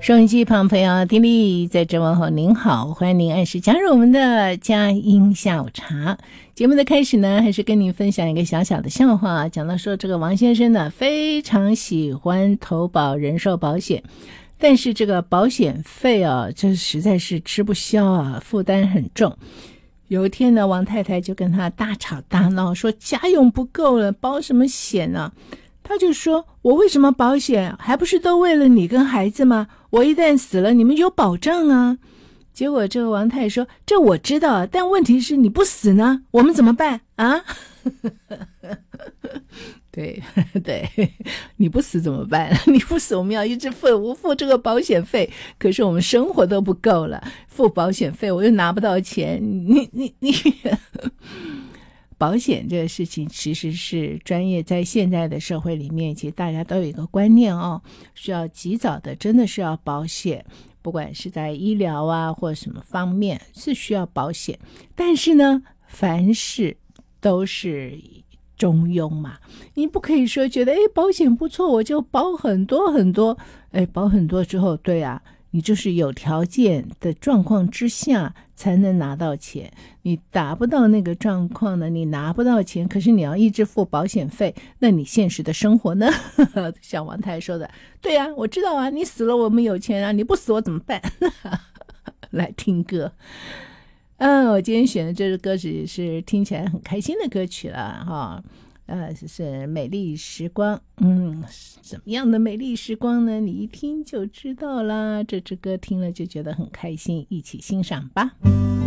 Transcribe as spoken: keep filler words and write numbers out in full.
收音机旁朋友，丁力在这问候您好，欢迎您按时加入我们的佳音下午茶。节目的开始呢，还是跟您分享一个小小的笑话，讲到说这个王先生呢非常喜欢投保人寿保险，但是这个保险费啊，这实在是吃不消啊，负担很重。有一天呢，王太太就跟他大吵大闹，说家用不够了，保什么险啊？他就说，我为什么保险？还不是都为了你跟孩子吗？我一旦死了，你们有保障啊。结果这个王太太说，这我知道，但问题是你不死呢，我们怎么办啊？对对，你不死怎么办？你不死我们要一直付我付这个保险费，可是我们生活都不够了，付保险费我又拿不到钱，你你你保险这个事情其实是专业，在现在的社会里面，其实大家都有一个观念哦，需要及早的真的是要保险，不管是在医疗啊或什么方面是需要保险，但是呢凡事都是中庸嘛，你不可以说觉得诶保险不错我就保很多很多，诶保很多之后，对啊，你就是有条件的状况之下才能拿到钱，你达不到那个状况呢，你拿不到钱，可是你要一直付保险费，那你现实的生活呢？像王太说的，对啊，我知道啊，你死了我们有钱啊，你不死我怎么办？来听歌。嗯，我今天选的这首歌曲是听起来很开心的歌曲了哈，呃，是美丽时光。嗯，什么样的美丽时光呢？你一听就知道啦，这支歌听了就觉得很开心，一起欣赏吧。